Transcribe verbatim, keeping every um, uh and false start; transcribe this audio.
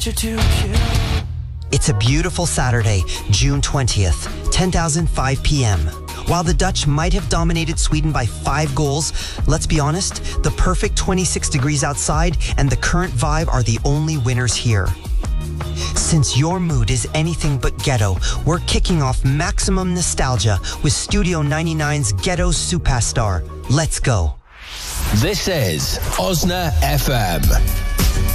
nature to kill. It's a beautiful Saturday, June twentieth, ten thousand five p.m. While the Dutch might have dominated Sweden by five goals, let's be honest, the perfect twenty-six degrees outside and the current vibe are the only winners here. Since your mood is anything but ghetto, we're kicking off maximum nostalgia with Studio ninety-nine's Ghetto Superstar. Let's go. This is Osna F M.